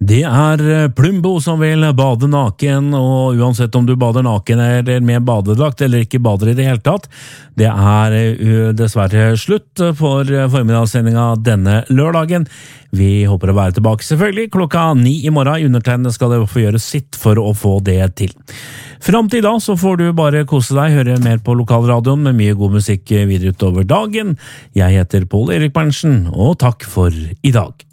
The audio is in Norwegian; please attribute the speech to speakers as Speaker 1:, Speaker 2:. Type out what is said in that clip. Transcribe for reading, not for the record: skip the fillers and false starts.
Speaker 1: Det Plumbo som vil bade naken, og uansett om du bader naken eller med badedrakt eller ikke bader i det hele tatt, det dessverre slutt for formiddagssendinga denne lørdagen. Vi håper å være tilbake selvfølgelig klokka 9 i morgen. Undertegnede skal det få gjøre sitt for å få det til. Fram til da så får du bare kose deg, høre mer på lokalradioen med mye god musikk videre utover dagen. Jeg heter Pål Erik Berntsen, og takk for i dag.